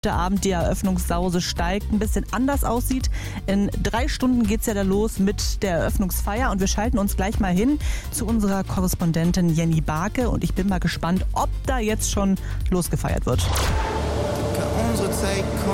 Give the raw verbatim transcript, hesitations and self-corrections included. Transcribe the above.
Der Abend, die Eröffnungssause steigt, ein bisschen anders aussieht. In drei Stunden geht's ja da los mit der Eröffnungsfeier und wir schalten uns gleich mal hin zu unserer Korrespondentin Jenny Barke und ich bin mal gespannt, ob da jetzt schon losgefeiert wird. Unsere Zeit